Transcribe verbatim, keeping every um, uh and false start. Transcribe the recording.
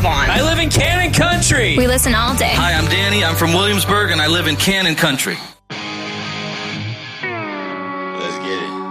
have on. I live in Cannon Country. We listen all day. Hi, I'm Danny. I'm from Williamsburg, and I live in Cannon Country.